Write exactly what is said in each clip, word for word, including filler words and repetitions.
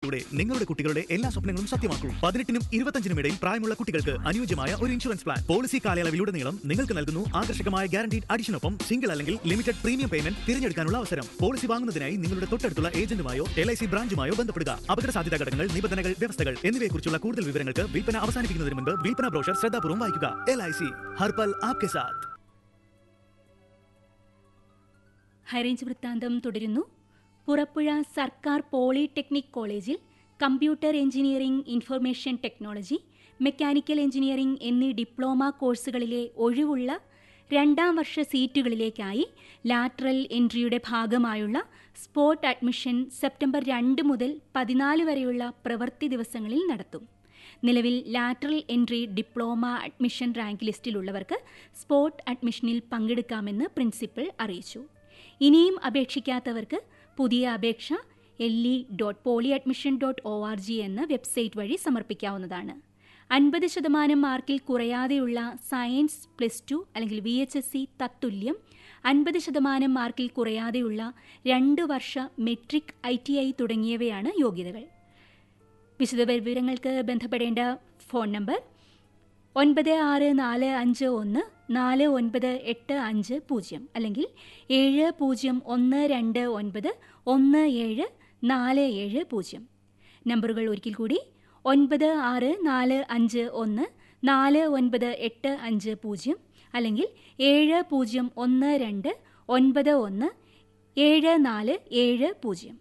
ഇൻഷുറൻസിലൂടെ നിങ്ങളുടെ കുട്ടികളുടെ എല്ലാ സ്വപ്നങ്ങളും സത്യമാക്കൂ. പതിനെട്ടിനും ഇരുപത്തഞ്ചിനും ഇടയിൽ പ്രായമുള്ള കുട്ടികൾക്ക് അനുയോജ്യമായ ഒരു ഇൻഷുറൻസ് പ്ലാൻ. പോളിസി കാലയളവിലുടനീളം നിങ്ങൾക്ക് നൽകുന്നു ആകർഷകമായ ഗ്യാരണ്ടീഡ് അഡിഷനൊപ്പം സിംഗിൾ അല്ലെങ്കിൽ ലിമിറ്റഡ് പ്രീമിയം പേയ്മെന്റ് തിരഞ്ഞെടുക്കാനുള്ള അവസരം. പോളിസി വാങ്ങുന്നതിനായി നിങ്ങളുടെ തൊട്ടടുത്തുള്ള ഏജന്റുമായോ എൽ ഐ സി ബ്രാഞ്ചുമായോ ബന്ധപ്പെടുക. അപകട സാധ്യതാ ഘടകങ്ങൾ, നിബന്ധനകൾ, വ്യവസ്ഥകൾ എന്നിവയെക്കുറിച്ചുള്ള കൂടുതൽ വിവരങ്ങൾക്ക് വിൽപ്പന അവസാനിപ്പിക്കുന്നതിന് മുൻപ് വിൽപ്പന ബ്രോഷർ ശ്രദ്ധാപൂർവ്വം വായിക്കുക. L I C ഹർപൽ Aapke Saath. High range വൃത്താന്തം തുടരുന്നു. പുറപ്പുഴ സർക്കാർ പോളിടെക്നിക് കോളേജിൽ computer engineering, information technology, mechanical engineering എന്നീ ഡിപ്ലോമ കോഴ്സുകളിലെ ഒഴിവുള്ള രണ്ടാം വർഷ സീറ്റുകളിലേക്കായി ലാറ്ററൽ എൻട്രിയുടെ ഭാഗമായുള്ള സ്പോട്ട് അഡ്മിഷൻ സെപ്റ്റംബർ രണ്ട് മുതൽ പതിനാല് വരെയുള്ള പ്രവൃത്തി ദിവസങ്ങളിൽ നടത്തും. നിലവിൽ lateral entry diploma admission rank ലിസ്റ്റിലുള്ളവർക്ക് spot അഡ്മിഷനിൽ പങ്കെടുക്കാമെന്ന് principal അറിയിച്ചു. ഇനിയും അപേക്ഷിക്കാത്തവർക്ക് പുതിയ അപേക്ഷ L E dot poly admission dot O R G എന്ന വെബ്സൈറ്റ് വഴി സമർപ്പിക്കാവുന്നതാണ്. അൻപത് ശതമാനം മാർക്കിൽ കുറയാതെയുള്ള സയൻസ് പ്ലസ് ടു അല്ലെങ്കിൽ വി എച്ച് എസ് സി തത്തുല്യം, അൻപത് ശതമാനം മാർക്കിൽ കുറയാതെയുള്ള രണ്ട് വർഷ മെട്രിക് ഐ ടി ഐ തുടങ്ങിയവയാണ് യോഗ്യതകൾ. വിശദ വിവരങ്ങൾക്ക് ബന്ധപ്പെടേണ്ട ഫോൺ നമ്പർ ഒൻപത് ആറ് നാല് അഞ്ച് ഒന്ന് നാല് ഒൻപത് എട്ട് അഞ്ച് പൂജ്യം അല്ലെങ്കിൽ ഏഴ് പൂജ്യം ഒന്ന് രണ്ട് ഒൻപത് ഒന്ന് ഏഴ് നാല് ഏഴ് പൂജ്യം. നമ്പറുകൾ ഒരിക്കൽ കൂടി: ഒൻപത് ആറ് നാല് അഞ്ച് ഒന്ന് നാല് ഒൻപത് എട്ട് അഞ്ച് പൂജ്യം അല്ലെങ്കിൽ ഏഴ് പൂജ്യം ഒന്ന് രണ്ട് ഒൻപത് ഒന്ന് ഏഴ് നാല് ഏഴ് പൂജ്യം.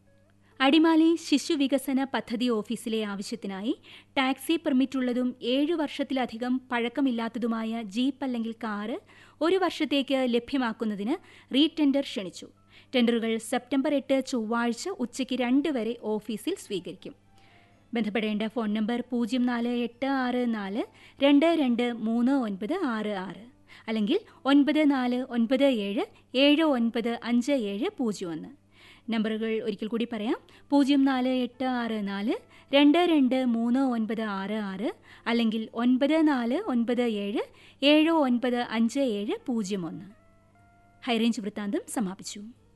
അടിമാലി ശിശുവികസന പദ്ധതി ഓഫീസിലെ ആവശ്യത്തിനായി ടാക്സി പെർമിറ്റുള്ളതും ഏഴു വർഷത്തിലധികം പഴക്കമില്ലാത്തതുമായ ജീപ്പ് അല്ലെങ്കിൽ കാറ് ഒരു വർഷത്തേക്ക് ലഭ്യമാക്കുന്നതിന് റീടെൻഡർ ക്ഷണിച്ചു. ടെൻഡറുകൾ സെപ്റ്റംബർ എട്ട് ചൊവ്വാഴ്ച ഉച്ചയ്ക്ക് രണ്ട് വരെ ഓഫീസിൽ സ്വീകരിക്കും. ബന്ധപ്പെടേണ്ട ഫോൺ നമ്പർ പൂജ്യം നാല് എട്ട് ആറ് നാല് രണ്ട് രണ്ട് മൂന്ന് ഒൻപത് ആറ് ആറ് അല്ലെങ്കിൽ ഒൻപത് നാല് ഒൻപത് ഏഴ് ഏഴ് ഒൻപത് അഞ്ച് ഏഴ് പൂജ്യം ഒന്ന്. നമ്പറുകൾ ഒരിക്കൽ കൂടി പറയാം: പൂജ്യം നാല് എട്ട് ആറ് നാല് രണ്ട് രണ്ട് മൂന്ന് ഒൻപത് ആറ് ആറ് അല്ലെങ്കിൽ ഒൻപത് നാല് ഒൻപത് ഏഴ് ഏഴ് ഒൻപത് അഞ്ച് ഏഴ് പൂജ്യം ഒന്ന്. ഹൈറേഞ്ച് വൃത്താന്തം സമാപിച്ചു.